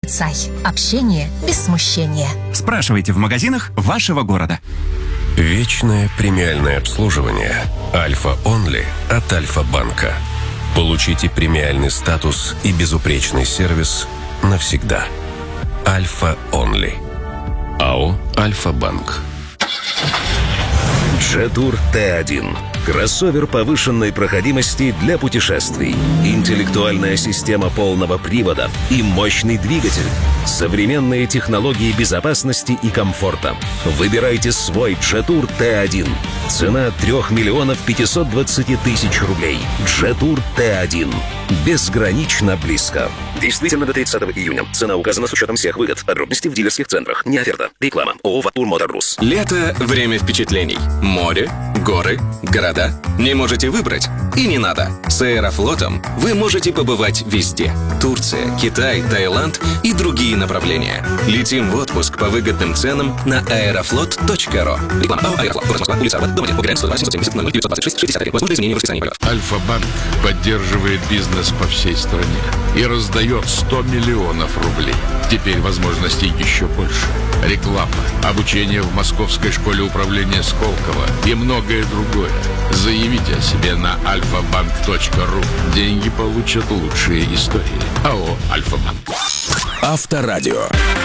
Полицай. Общение без смущения. Спрашивайте в магазинах вашего города. Вечное премиальное обслуживание Альфа Онли от Альфа-банка. Получите премиальный статус и безупречный сервис навсегда. Альфа Онли. АО Альфа-банк. Jetour T1. Кроссовер повышенной проходимости для путешествий. Интеллектуальная система полного привода и мощный двигатель. Современные технологии безопасности и комфорта. Выбирайте свой Jetour T1. Цена 3 миллионов 520 тысяч рублей. Jetour T1. Безгранично близко. Действительно до 30 июня. Цена указана с учетом всех выгод. Подробности в дилерских центрах. Не оферта. Реклама. ООО «Ватур Мотор Рус». Лето – время впечатлений. Море, горы, города. Не можете выбрать? И не надо. С Аэрофлотом вы можете побывать везде. Турция, Китай, Таиланд и другие направления. Летим в отпуск по выгодным ценам на aeroflot.ru. Реклама. Аэрофлот. Город Москва. Улица Арбат. Дом 1. Погрян 120 770 926 63. Возможно изменение в расписании полетов. Альфа-банк поддерживает бизнес по всей стране и раздает 100 миллионов рублей. Теперь возможностей еще больше. Реклама, обучение в Московской школе управления Сколково и многое другое. Заявите о себе на alfabank.ru. Деньги получат лучшие истории. АО «Альфа-банк». Авторадио.